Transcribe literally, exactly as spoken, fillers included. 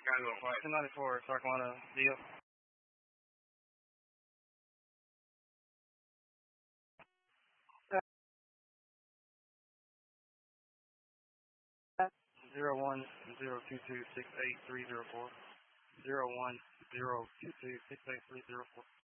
two ninety-four, Sarclona, deal. Zero one zero two two six eight three zero four. Zero one zero two two six eight three zero four.